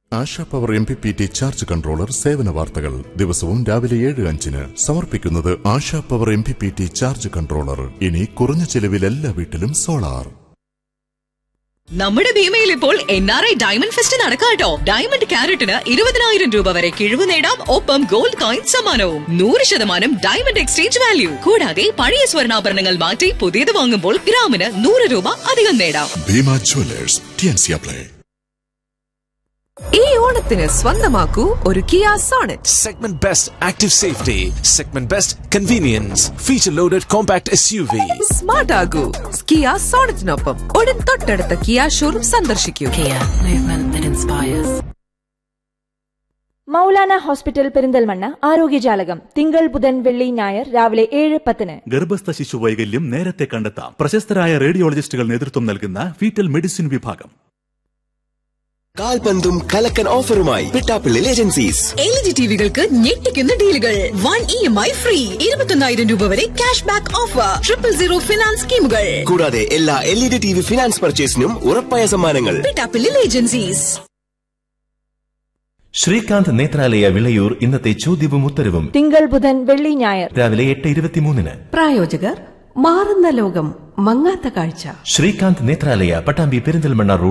ASHA power MPPT charge controller സേവന വാർത്തകൾ ദിവസവും രാവിലെ 7:05 സമർപ്പിക്കുന്നത് ASHA power MPPT charge controller. ഇനി കുറഞ്ഞ ചെലവിൽ എല്ലാ വീട്ടിലും സോളാർ. നമ്മുടെ ഭീമയിൽ ഇപ്പോൾ NRI ഡയമണ്ട് ഫെസ്റ്റ് നടക്കാട്ടോ. ഡയമണ്ട് ക്യാരറ്റിന് 20,000 രൂപ വരെ കിഴിവ് നേടാം. ഒപ്പം ഗോൾഡ് കോയിൻ സമ്മാനവും 100% ഡയമണ്ട് എക്സ്ചേഞ്ച് വാല്യൂ. കൂടാതെ പഴയ സ്വർണ്ണാഭരണങ്ങൾ മാറ്റി പുതിയത് വാങ്ങുമ്പോൾ ഗ്രാമിന് 100 രൂപ അധികം നേടാം. Bhima Jewellers TNC. ഈ ഓണത്തിന് സ്വന്തമാക്കൂ ഒരു Kia Sonet. Segment Best Active Safety, Segment Best Convenience, Feature Loaded Compact SUV. Smart ആകൂ Kia സോണറ്റിനൊപ്പം ഉടൻ തൊട്ടടുത്ത കിയ ഷോറൂം സന്ദർശിക്കൂ. മൗലാന ഹോസ്പിറ്റൽ പെരിന്തൽമണ്ണ ആരോഗ്യജാലകം തിങ്കൾ ബുധൻ വെള്ളി ഞായർ രാവിലെ 7:10. ഗർഭസ്ഥ ശിശു വൈകല്യം നേരത്തെ കണ്ടെത്താം. പ്രശസ്തരായ റേഡിയോളജിസ്റ്റുകൾ നേതൃത്വം നൽകുന്ന ഫീറ്റൽ മെഡിസിൻ വിഭാഗം. കാൽപന്തും കലക്കൻ ഓഫറുമായി പിട്ടാപ്പിള്ളി ഏജൻസീസ്. LED ടിവികൾക്ക് ഞെട്ടിക്കുന്ന ഡീലുകൾ. 1 EMI ഫ്രീ, 21,000 രൂപ വരെ ക്യാഷ് ബാക്ക് ഓഫർ, 000 ഫിനാൻസ് സ്കീമുകൾ. കൂടാതെ എല്ലാ LED TV ഫിനാൻസ് പർച്ചേസിനും ഉറപ്പായ സമ്മാനങ്ങൾ. പിട്ടാപ്പിള്ളി ഏജൻസീസ്. ശ്രീകാന്ത് നേത്രാലയ വിളയൂർ ഇന്നത്തെ ചോദ്യവും ഉത്തരവും തിങ്കൾ ബുധൻ വെള്ളി ഞായർ രാവിലെ 8:23. പ്രായോജകർ മാറുന്ന ലോകം മങ്ങാത്ത കാഴ്ച. ശ്രീകാന്ത് നേത്രാലയ, പട്ടാമ്പി പെരിന്തൽമണ്ണ റോഡ്.